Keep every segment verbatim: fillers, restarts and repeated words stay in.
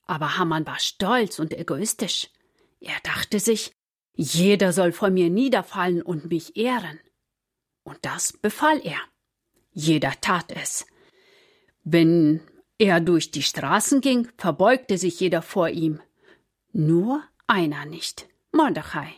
Aber Haman war stolz und egoistisch. Er dachte sich, jeder soll vor mir niederfallen und mich ehren. Und das befahl er. Jeder tat es. Wenn er durch die Straßen ging, verbeugte sich jeder vor ihm. Nur einer nicht, Mordechai.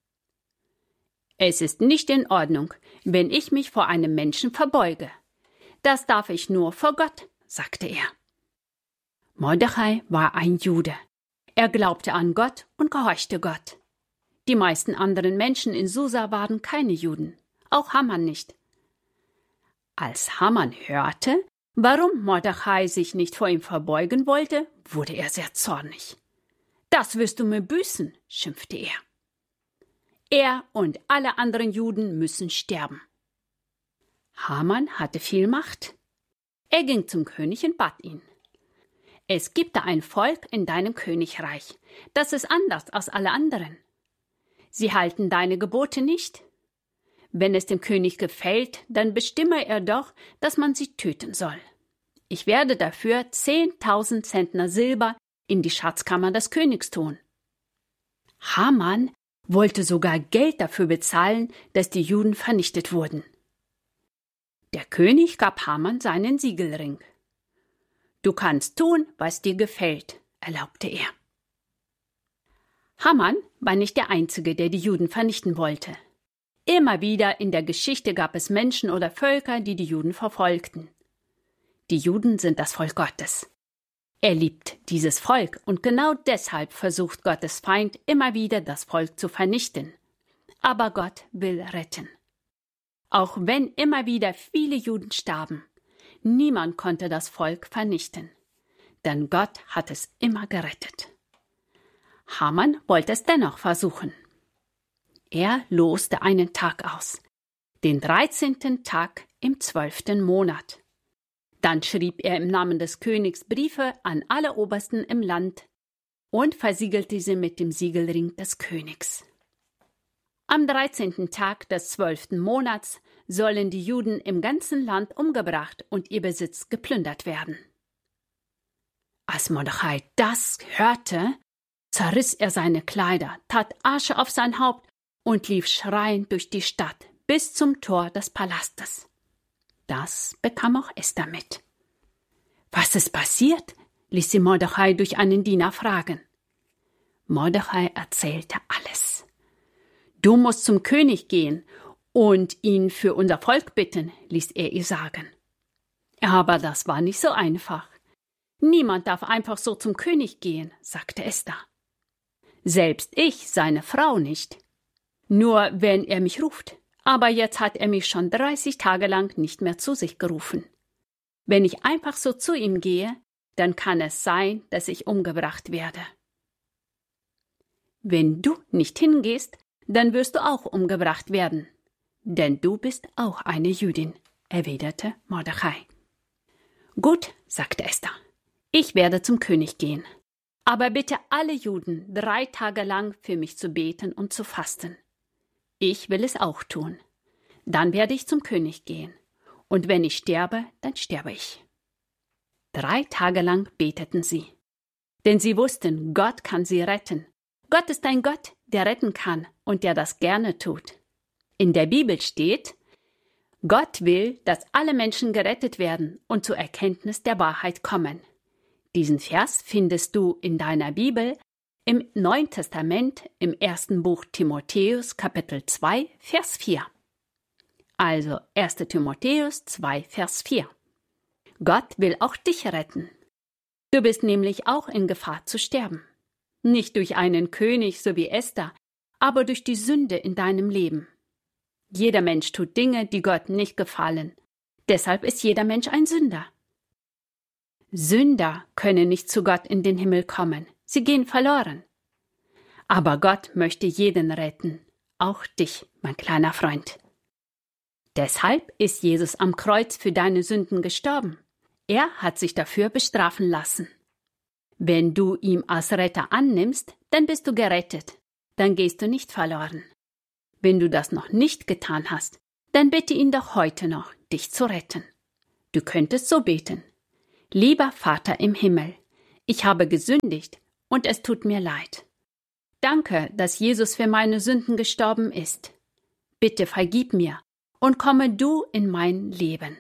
Es ist nicht in Ordnung, wenn ich mich vor einem Menschen verbeuge. Das darf ich nur vor Gott, sagte er. Mordechai war ein Jude. Er glaubte an Gott und gehorchte Gott. Die meisten anderen Menschen in Susa waren keine Juden, auch Haman nicht. Als Haman hörte, warum Mordechai sich nicht vor ihm verbeugen wollte, wurde er sehr zornig. »Das wirst du mir büßen«, schimpfte er. »Er und alle anderen Juden müssen sterben.« Haman hatte viel Macht. Er ging zum König und bat ihn. »Es gibt da ein Volk in deinem Königreich, das ist anders als alle anderen. Sie halten deine Gebote nicht. Wenn es dem König gefällt, dann bestimme er doch, dass man sie töten soll. Ich werde dafür zehntausend Zentner Silber in die Schatzkammer des Königs tun.« Haman wollte sogar Geld dafür bezahlen, dass die Juden vernichtet wurden. Der König gab Haman seinen Siegelring. »Du kannst tun, was dir gefällt«, erlaubte er. Haman war nicht der Einzige, der die Juden vernichten wollte. Immer wieder in der Geschichte gab es Menschen oder Völker, die die Juden verfolgten. Die Juden sind das Volk Gottes. Er liebt dieses Volk und genau deshalb versucht Gottes Feind immer wieder, das Volk zu vernichten. Aber Gott will retten. Auch wenn immer wieder viele Juden starben, niemand konnte das Volk vernichten, denn Gott hat es immer gerettet. Haman wollte es dennoch versuchen. Er loste einen Tag aus, den dreizehnten Tag im zwölften Monat. Dann schrieb er im Namen des Königs Briefe an alle Obersten im Land und versiegelte sie mit dem Siegelring des Königs. Am dreizehnten Tag des zwölften Monats sollen die Juden im ganzen Land umgebracht und ihr Besitz geplündert werden. Als Mordechai das hörte, zerriss er seine Kleider, tat Asche auf sein Haupt und lief schreiend durch die Stadt bis zum Tor des Palastes. Das bekam auch Esther mit. »Was ist passiert?« ließ sie Mordechai durch einen Diener fragen. Mordechai erzählte alles. »Du musst zum König gehen und ihn für unser Volk bitten«, ließ er ihr sagen. Aber das war nicht so einfach. »Niemand darf einfach so zum König gehen«, sagte Esther. »Selbst ich, seine Frau, nicht. Nur wenn er mich ruft. Aber jetzt hat er mich schon dreißig Tage lang nicht mehr zu sich gerufen. Wenn ich einfach so zu ihm gehe, dann kann es sein, dass ich umgebracht werde.« »Wenn du nicht hingehst, dann wirst du auch umgebracht werden, denn du bist auch eine Jüdin«, erwiderte Mordechai. »Gut«, sagte Esther, »ich werde zum König gehen, aber bitte alle Juden drei Tage lang für mich zu beten und zu fasten. Ich will es auch tun. Dann werde ich zum König gehen. Und wenn ich sterbe, dann sterbe ich.« Drei Tage lang beteten sie. Denn sie wussten, Gott kann sie retten. Gott ist ein Gott, der retten kann und der das gerne tut. In der Bibel steht, Gott will, dass alle Menschen gerettet werden und zur Erkenntnis der Wahrheit kommen. Diesen Vers findest du in deiner Bibel im Neuen Testament, im ersten Buch Timotheus, Kapitel zwei, Vers vier. Also erster Timotheus zwei, Vers vier. Gott will auch dich retten. Du bist nämlich auch in Gefahr zu sterben. Nicht durch einen König, so wie Esther, aber durch die Sünde in deinem Leben. Jeder Mensch tut Dinge, die Gott nicht gefallen. Deshalb ist jeder Mensch ein Sünder. Sünder können nicht zu Gott in den Himmel kommen. Sie gehen verloren. Aber Gott möchte jeden retten, auch dich, mein kleiner Freund. Deshalb ist Jesus am Kreuz für deine Sünden gestorben. Er hat sich dafür bestrafen lassen. Wenn du ihn als Retter annimmst, dann bist du gerettet. Dann gehst du nicht verloren. Wenn du das noch nicht getan hast, dann bitte ihn doch heute noch, dich zu retten. Du könntest so beten. Lieber Vater im Himmel, Ich habe gesündigt und es tut mir leid. Danke, dass Jesus für meine Sünden gestorben ist. Bitte vergib mir und komme du in mein Leben.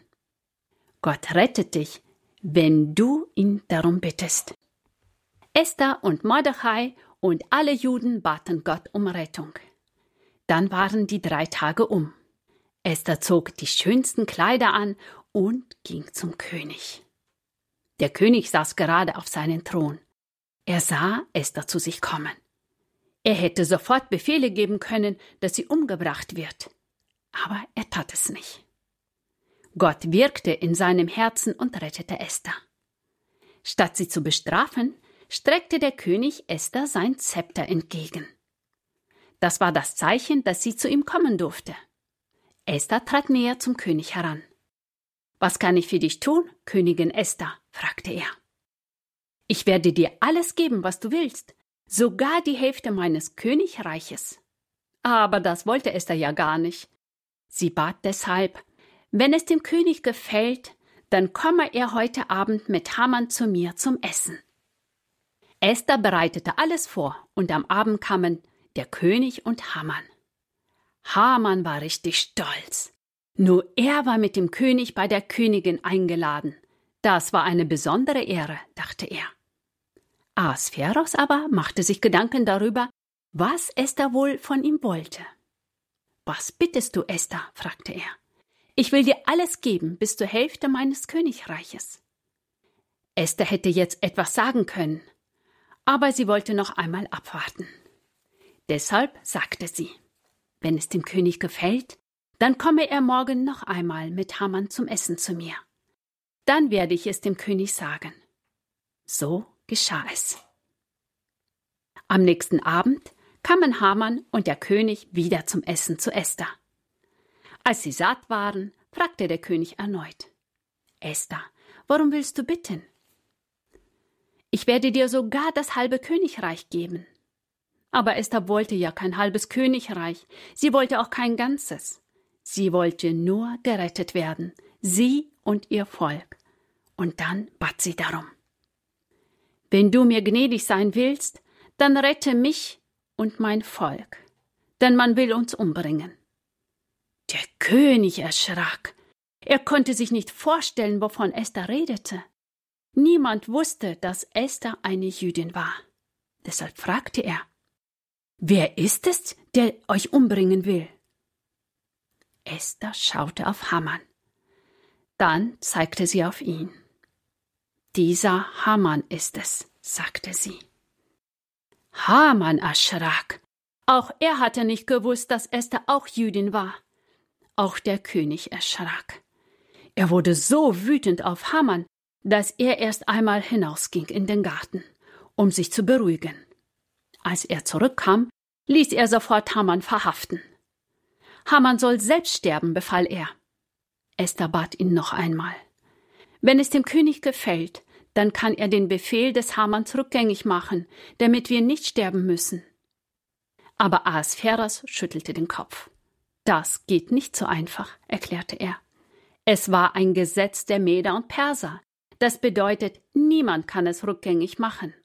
Gott rettet dich, wenn du ihn darum bittest. Esther und Mordechai und alle Juden baten Gott um Rettung. Dann waren die drei Tage um. Esther zog die schönsten Kleider an und ging zum König. Der König saß gerade auf seinem Thron. Er sah Esther zu sich kommen. Er hätte sofort Befehle geben können, dass sie umgebracht wird. Aber er tat es nicht. Gott wirkte in seinem Herzen und rettete Esther. Statt sie zu bestrafen, streckte der König Esther sein Zepter entgegen. Das war das Zeichen, dass sie zu ihm kommen durfte. Esther trat näher zum König heran. »Was kann ich für dich tun, Königin Esther?« fragte er. »Ich werde dir alles geben, was du willst, sogar die Hälfte meines Königreiches.« Aber das wollte Esther ja gar nicht. Sie bat deshalb, »Wenn es dem König gefällt, dann komme er heute Abend mit Haman zu mir zum Essen.« Esther bereitete alles vor, und am Abend kamen der König und Haman. Haman war richtig stolz. Nur er war mit dem König bei der Königin eingeladen. Das war eine besondere Ehre, dachte er. Ahasveros aber machte sich Gedanken darüber, was Esther wohl von ihm wollte. »Was bittest du, Esther?« fragte er. »Ich will dir alles geben, bis zur Hälfte meines Königreiches.« Esther hätte jetzt etwas sagen können, aber sie wollte noch einmal abwarten. Deshalb sagte sie, »Wenn es dem König gefällt, dann komme er morgen noch einmal mit Haman zum Essen zu mir. Dann werde ich es dem König sagen.« So geschah es. Am nächsten Abend kamen Haman und der König wieder zum Essen zu Esther. Als sie satt waren, fragte der König erneut, »Esther, warum willst du bitten?« »Ich werde dir sogar das halbe Königreich geben.« Aber Esther wollte ja kein halbes Königreich, sie wollte auch kein ganzes. Sie wollte nur gerettet werden, sie und ihr Volk. Und dann bat sie darum. »Wenn du mir gnädig sein willst, dann rette mich und mein Volk, denn man will uns umbringen.« Der König erschrak. Er konnte sich nicht vorstellen, wovon Esther redete. Niemand wusste, dass Esther eine Jüdin war. Deshalb fragte er, »Wer ist es, der euch umbringen will?« Esther schaute auf Haman. Dann zeigte sie auf ihn. »Dieser Haman ist es«, sagte sie. Haman erschrak. Auch er hatte nicht gewusst, dass Esther auch Jüdin war. Auch der König erschrak. Er wurde so wütend auf Haman, dass er erst einmal hinausging in den Garten, um sich zu beruhigen. Als er zurückkam, ließ er sofort Haman verhaften. Haman soll selbst sterben, befahl er. Esther bat ihn noch einmal. Wenn es dem König gefällt, dann kann er den Befehl des Haman rückgängig machen, damit wir nicht sterben müssen. Aber Ahasveros schüttelte den Kopf. Das geht nicht so einfach, erklärte er. Es war ein Gesetz der Meder und Perser. Das bedeutet, niemand kann es rückgängig machen.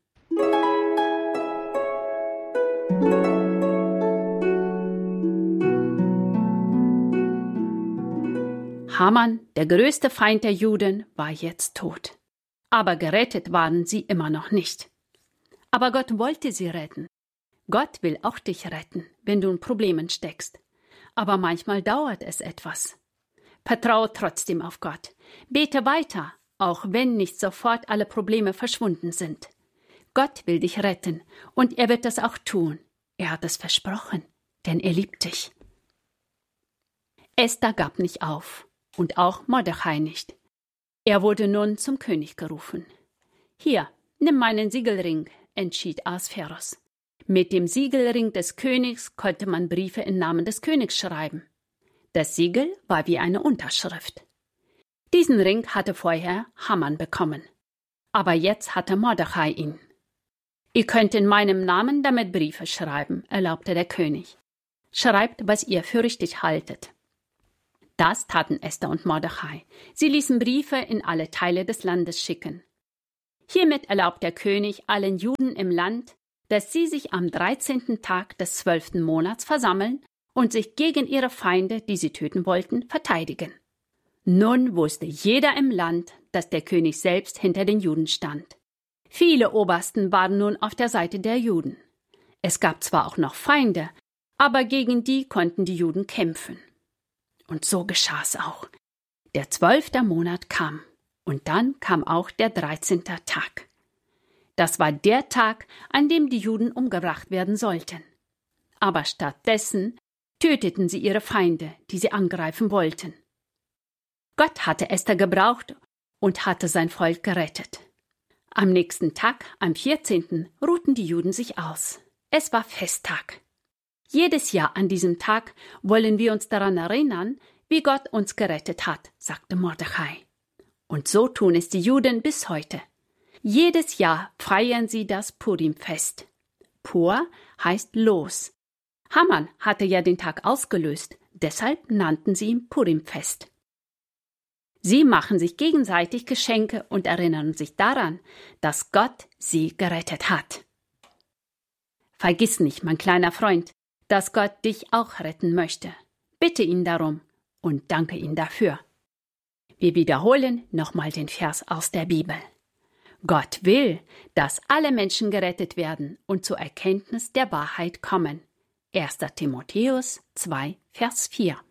Haman, der größte Feind der Juden, war jetzt tot. Aber gerettet waren sie immer noch nicht. Aber Gott wollte sie retten. Gott will auch dich retten, wenn du in Problemen steckst. Aber manchmal dauert es etwas. Vertraue trotzdem auf Gott. Bete weiter, auch wenn nicht sofort alle Probleme verschwunden sind. Gott will dich retten und er wird das auch tun. Er hat es versprochen, denn er liebt dich. Esther gab nicht auf und auch Mordechai nicht. Er wurde nun zum König gerufen. »Hier, nimm meinen Siegelring«, entschied Ahasveros. Mit dem Siegelring des Königs konnte man Briefe im Namen des Königs schreiben. Das Siegel war wie eine Unterschrift. Diesen Ring hatte vorher Haman bekommen. Aber jetzt hatte Mordechai ihn. »Ihr könnt in meinem Namen damit Briefe schreiben«, erlaubte der König. »Schreibt, was ihr für richtig haltet.« Das taten Esther und Mordechai. Sie ließen Briefe in alle Teile des Landes schicken. Hiermit erlaubt der König allen Juden im Land, dass sie sich am dreizehnten Tag des zwölften Monats versammeln und sich gegen ihre Feinde, die sie töten wollten, verteidigen. Nun wusste jeder im Land, dass der König selbst hinter den Juden stand. Viele Obersten waren nun auf der Seite der Juden. Es gab zwar auch noch Feinde, aber gegen die konnten die Juden kämpfen. Und so geschah es auch. Der zwölfte Monat kam, und dann kam auch der dreizehnte Tag. Das war der Tag, an dem die Juden umgebracht werden sollten. Aber stattdessen töteten sie ihre Feinde, die sie angreifen wollten. Gott hatte Esther gebraucht und hatte sein Volk gerettet. Am nächsten Tag, am vierzehnten, ruhten die Juden sich aus. Es war Festtag. Jedes Jahr an diesem Tag wollen wir uns daran erinnern, wie Gott uns gerettet hat, sagte Mordechai. Und so tun es die Juden bis heute. Jedes Jahr feiern sie das Purim-Fest. Pur heißt los. Haman hatte ja den Tag ausgelöst, deshalb nannten sie ihn Purim-Fest. Sie machen sich gegenseitig Geschenke und erinnern sich daran, dass Gott sie gerettet hat. Vergiss nicht, mein kleiner Freund, dass Gott dich auch retten möchte. Bitte ihn darum und danke ihm dafür. Wir wiederholen nochmal den Vers aus der Bibel. Gott will, dass alle Menschen gerettet werden und zur Erkenntnis der Wahrheit kommen. erster Timotheus zwei, Vers vier.